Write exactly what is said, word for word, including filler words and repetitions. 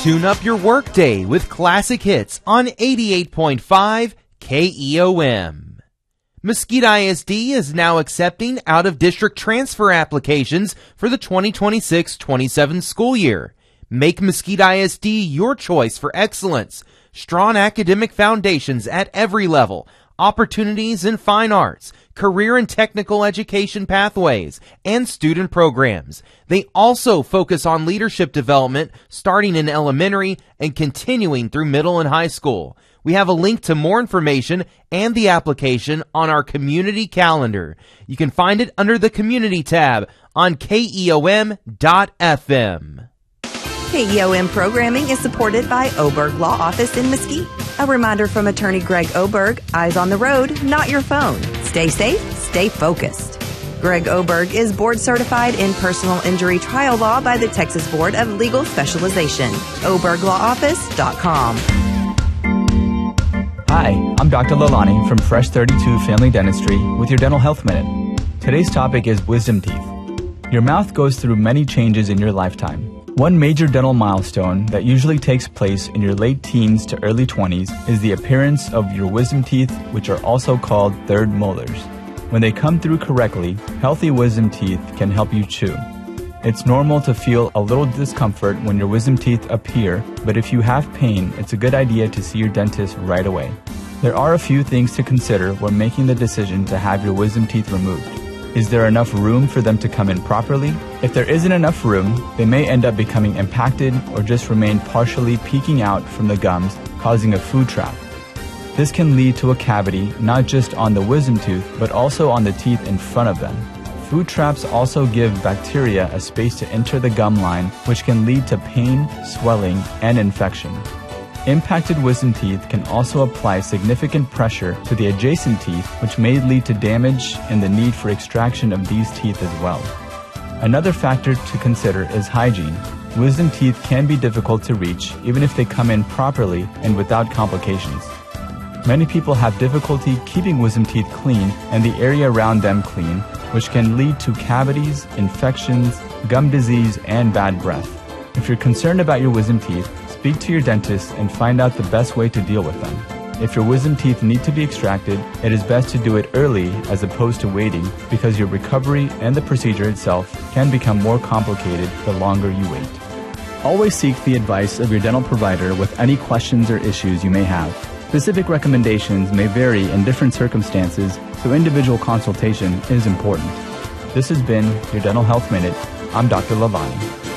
Tune up your workday with classic hits on eighty-eight point five K E O M. Mesquite I S D is now accepting out-of-district transfer applications for the twenty twenty-six twenty-seven school year. Make Mesquite I S D your choice for excellence, strong academic foundations at every level, opportunities in fine arts, career and technical education pathways, and student programs. They also focus on leadership development starting in elementary and continuing through middle and high school. We have a link to more information and the application on our community calendar. You can find it under the Community tab on K E O M dot F M. K E O M programming is supported by Oberg Law Office in Mesquite. A reminder from attorney Greg Oberg, eyes on the road, not your phone. Stay safe, stay focused. Greg Oberg is board certified in personal injury trial law by the Texas Board of Legal Specialization. oberg law office dot com. Hi, I'm Doctor Lalani from Fresh thirty-two Family Dentistry with your Dental Health Minute. Today's topic is wisdom teeth. Your mouth goes through many changes in your lifetime. One major dental milestone that usually takes place in your late teens to early twenties is the appearance of your wisdom teeth, which are also called third molars. When they come through correctly, healthy wisdom teeth can help you chew. It's normal to feel a little discomfort when your wisdom teeth appear, but if you have pain, it's a good idea to see your dentist right away. There are a few things to consider when making the decision to have your wisdom teeth removed. Is there enough room for them to come in properly? If there isn't enough room, they may end up becoming impacted or just remain partially peeking out from the gums, causing a food trap. This can lead to a cavity not just on the wisdom tooth, but also on the teeth in front of them. Food traps also give bacteria a space to enter the gum line, which can lead to pain, swelling, and infection. Impacted wisdom teeth can also apply significant pressure to the adjacent teeth, which may lead to damage and the need for extraction of these teeth as well. Another factor to consider is hygiene. Wisdom teeth can be difficult to reach even if they come in properly and without complications. Many people have difficulty keeping wisdom teeth clean and the area around them clean, which can lead to cavities, infections, gum disease, and bad breath. If you're concerned about your wisdom teeth, speak to your dentist and find out the best way to deal with them. If your wisdom teeth need to be extracted, it is best to do it early as opposed to waiting, because your recovery and the procedure itself can become more complicated the longer you wait. Always seek the advice of your dental provider with any questions or issues you may have. Specific recommendations may vary in different circumstances, so individual consultation is important. This has been your Dental Health Minute. I'm Doctor Lavani.